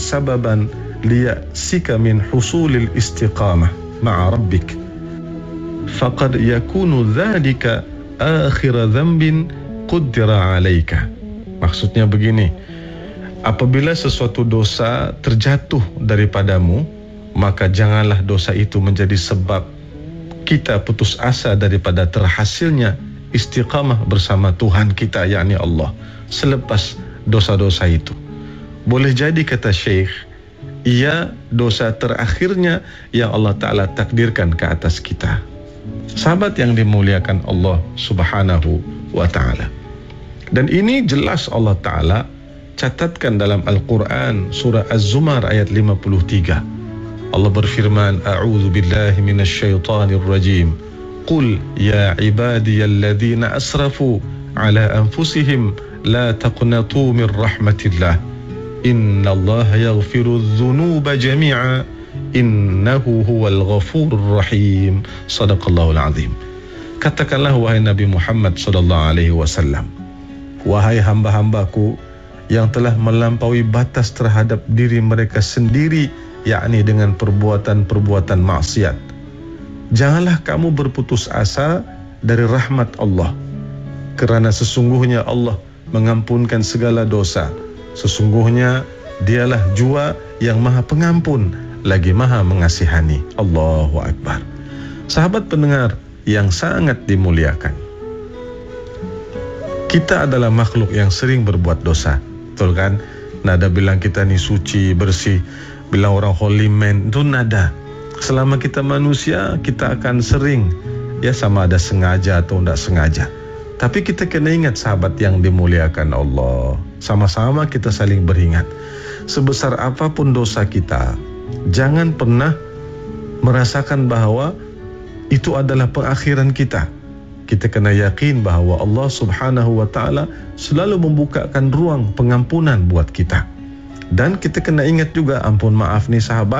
sababan liya'sika min husulil istiqamah ma'a rabbik faqad yakunu dhalika akhir dhanbin quddira alaika. Maksudnya begini, apabila sesuatu dosa terjatuh daripadamu, maka janganlah dosa itu menjadi sebab kita putus asa daripada terhasilnya istiqamah bersama Tuhan kita, yakni Allah, selepas dosa-dosa itu. Boleh jadi, kata Syekh, ia dosa terakhirnya yang Allah Ta'ala takdirkan ke atas kita. Sahabat yang dimuliakan Allah Subhanahu wa Ta'ala. Dan ini jelas Allah Ta'ala catatkan dalam Al-Quran surah Az-Zumar ayat 53. Allah berfirman, A'udzu billahi minasyaitonir rajim. Qul ya ibadiyalladzina asrafu ala anfusihim la taqnatu min rahmatillah. Innallaha yaghfiru dzunuba jami'a innahu huwal ghafurur rahim. Shadaqallahul azim. Katakanlah wahai Nabi Muhammad sallallahu alaihi wasallam, wahai hamba-hambaku yang telah melampaui batas terhadap diri mereka sendiri, yakni dengan perbuatan-perbuatan maksiat, janganlah kamu berputus asa dari rahmat Allah, kerana sesungguhnya Allah mengampunkan segala dosa. Sesungguhnya dialah jua yang maha pengampun lagi maha mengasihani. Allahu Akbar. Sahabat pendengar yang sangat dimuliakan, kita adalah makhluk yang sering berbuat dosa, betul kan? Nada bilang kita ni suci, bersih, bilang orang holy man, itu nada. Selama kita manusia, kita akan sering, ya, sama ada sengaja atau tidak sengaja. Tapi kita kena ingat, sahabat yang dimuliakan Allah, sama-sama kita saling beringat, sebesar apapun dosa kita, jangan pernah merasakan bahwa itu adalah pengakhiran kita. Kita kena yakin bahwa Allah Subhanahu wa Ta'ala selalu membukakan ruang pengampunan buat kita. Dan kita kena ingat juga, ampun maaf nih sahabat,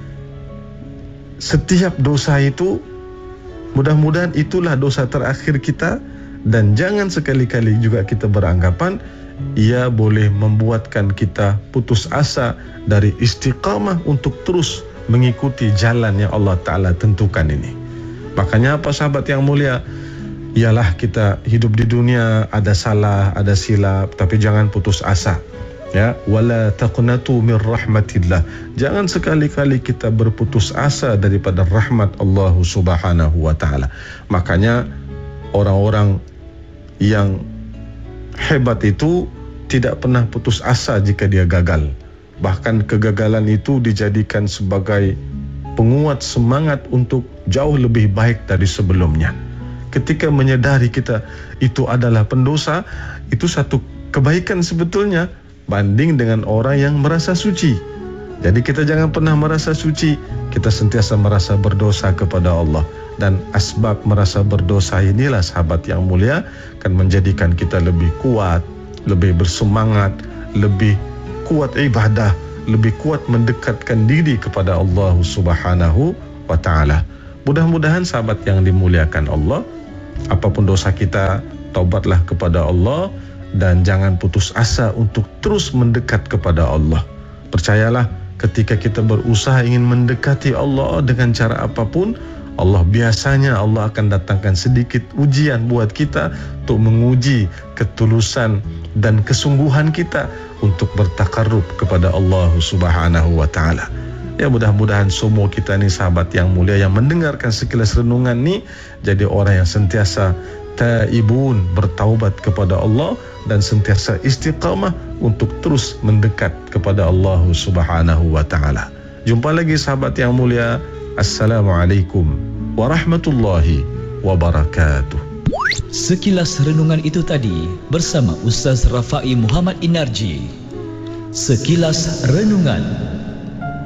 setiap dosa itu mudah-mudahan itulah dosa terakhir kita. Dan jangan sekali-kali juga kita beranggapan ia boleh membuatkan kita putus asa dari istiqamah untuk terus mengikuti jalan yang Allah Ta'ala tentukan ini. Makanya apa sahabat yang mulia, ialah kita hidup di dunia, ada salah, ada silap, tapi jangan putus asa, ya. Wala taqnatu min rahmatillah. Jangan sekali-kali kita berputus asa daripada rahmat Allah Subhanahu wa Ta'ala. Makanya orang-orang yang hebat itu tidak pernah putus asa jika dia gagal. Bahkan kegagalan itu dijadikan sebagai penguat semangat untuk jauh lebih baik dari sebelumnya. Ketika menyadari kita itu adalah pendosa, itu satu kebaikan sebetulnya banding dengan orang yang merasa suci. Jadi kita jangan pernah merasa suci, kita sentiasa merasa berdosa kepada Allah. Dan asbab merasa berdosa inilah sahabat yang mulia akan menjadikan kita lebih kuat, lebih bersemangat, lebih kuat ibadah, lebih kuat mendekatkan diri kepada Allah Subhanahu wa Ta'ala. Mudah-mudahan sahabat yang dimuliakan Allah, apapun dosa kita, taubatlah kepada Allah dan jangan putus asa untuk terus mendekat kepada Allah. Percayalah, ketika kita berusaha ingin mendekati Allah dengan cara apapun, Allah biasanya Allah akan datangkan sedikit ujian buat kita untuk menguji ketulusan dan kesungguhan kita untuk bertakarrub kepada Allah Subhanahu wa Ta'ala. Ya, mudah-mudahan semua kita ni sahabat yang mulia yang mendengarkan sekilas renungan ni jadi orang yang sentiasa taibun, bertaubat kepada Allah dan sentiasa istiqamah untuk terus mendekat kepada Allah Subhanahu wa Ta'ala. Jumpa lagi sahabat yang mulia. Assalamualaikum warahmatullahi wabarakatuh. Sekilas renungan itu tadi bersama Ustaz Rafai Muhammad Inarji. Sekilas renungan.